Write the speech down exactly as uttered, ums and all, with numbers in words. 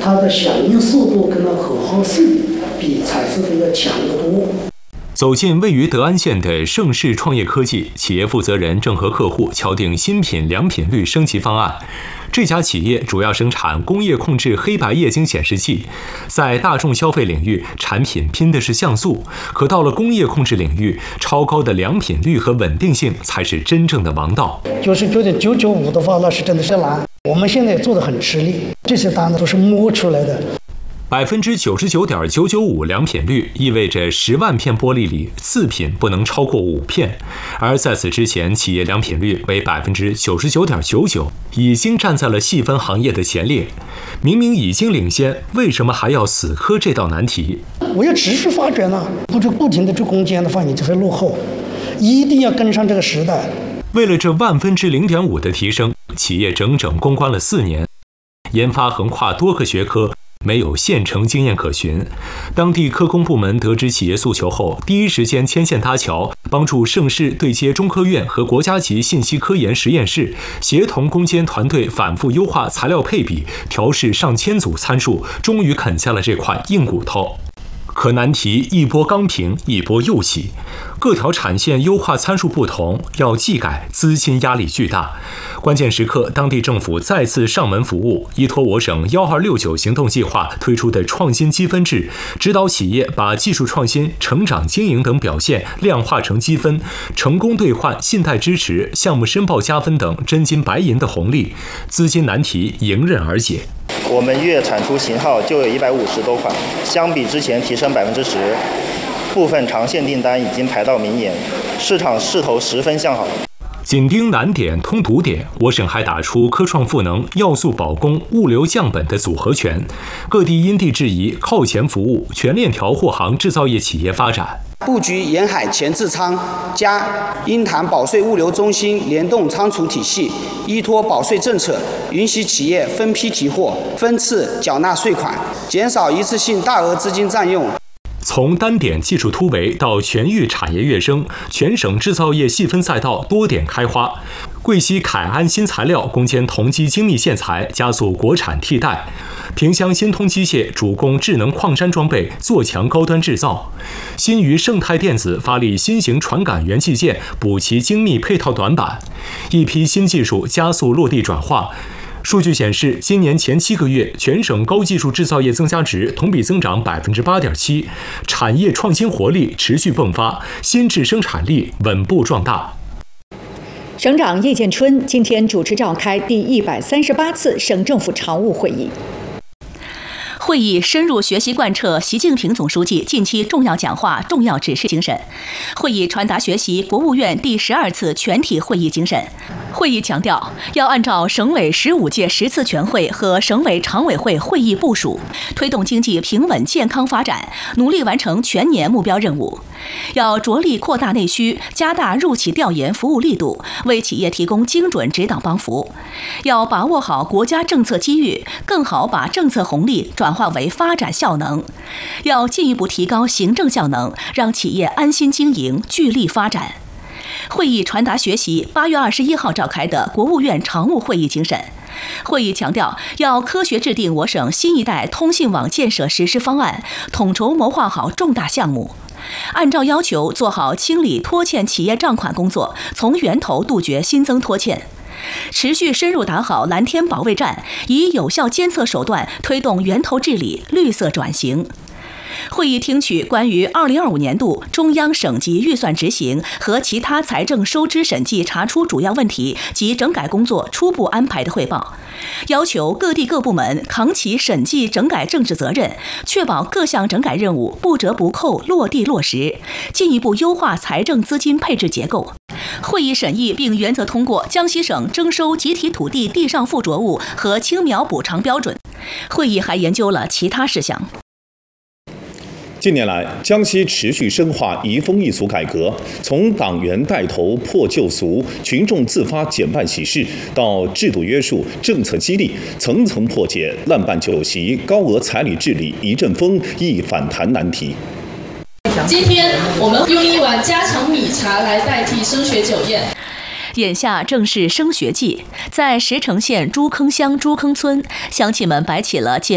它的响应速度跟它口号性比彩色的要强得多。 走进位于德安县的盛世创业科技，企业负责人正和客户敲定新品良品率升级方案。这家企业主要生产工业控制黑白液晶显示器，在大众消费领域，产品拼的是像素，可到了工业控制领域，超高的良品率和稳定性才是真正的王道。 就是觉得九九五的话，那是真的是难。我们现在做的很吃力，这些单子都是摸出来的。 百分之九十九点九九五良品率意味着十万片玻璃里次品不能超过五片，而在此之前，企业良品率为百分之九十九点九九，已经站在了细分行业的前列。明明已经领先，为什么还要死磕这道难题？ 我要持续发展啊，不就不停的去攻坚的话，你就会落后，一定要跟上这个时代。 为了这万分之零点五的提升，企业整整攻关了四年，研发横跨多个学科。没有现成经验可循，当地科工部门得知企业诉求后，第一时间牵线搭桥，帮助盛世对接中科院和国家级信息科研实验室，协同攻坚团队反复优化材料配比，调试上千组参数，终于啃下了这块硬骨头。可难题一波刚平，一波又起，各条产线优化参数不同，要技改，资金压力巨大。关键时刻，当地政府再次上门服务，依托我省幺二六九行动计划推出的创新积分制，指导企业把技术创新、成长经营等表现量化成积分，成功兑换信贷支持、项目申报加分等真金白银的红利，资金难题迎刃而解。 我们月产出型号就有一百五十多款，相比之前提升百分之十，部分长线订单已经排到明年，市场势头十分向好。 紧盯难点、通堵点，我省还打出科创赋能、要素保供、物流降本的组合拳，各地因地制宜、靠前服务，全链条护航制造业企业发展。 布局沿海前置仓，加鹰潭保税物流中心联动仓储体系，依托保税政策，允许企业分批提货、分次缴纳税款，减少一次性大额资金占用。 从单点技术突围到全域产业跃升，全省制造业细分赛道多点开花。贵溪凯安新材料攻坚同基精密线材，加速国产替代；萍乡新通机械主攻智能矿山装备，做强高端制造；新余盛泰电子发力新型传感元器件，补齐精密配套短板。一批新技术加速落地转化。数据显示，今年前七个月，全省高技术制造业增加值同比增长百分之八点七，产业创新活力持续迸发，新质生产力稳步壮大。 省长叶建春今天主持召开第一百三十八次省政府常务会议。 会议深入学习贯彻习近平总书记近期重要讲话、重要指示精神。会议传达学习国务院第十二次全体会议精神。会议强调，要按照省委十五届十次全会和省委常委会会议部署，推动经济平稳健康发展，努力完成全年目标任务。要着力扩大内需，加大入企调研服务力度，为企业提供精准指导帮扶。要把握好国家政策机遇，更好把政策红利转化为发展效能。要进一步提高行政效能，让企业安心经营、聚力发展。会议传达学习八月二十一号召开的国务院常务会议精神。会议强调，要科学制定我省新一代通信网建设实施方案，统筹谋划好重大项目，按照要求做好清理拖欠企业账款工作，从源头杜绝新增拖欠。持续深入打好蓝天保卫战，以有效监测手段推动源头治理、绿色转型。会议听取关于二零二五年度中央省级预算执行和其他财政收支审计查出主要问题及整改工作初步安排的汇报，要求各地各部门扛起审计整改政治责任，确保各项整改任务不折不扣落地落实，进一步优化财政资金配置结构。会议审议并原则通过江西省征收集体土地地上附着物和青苗补偿标准。会议还研究了其他事项。 近年来，江西持续深化移风易俗改革，从党员带头破旧俗、群众自发减办喜事，到制度约束、政策激励，层层破解滥办酒席、高额彩礼治理一阵风易反弹难题。 今天我们用一碗家常米茶来代替升学酒宴。 眼下正是升学季，在石城县朱坑乡朱坑村，乡亲们摆起了结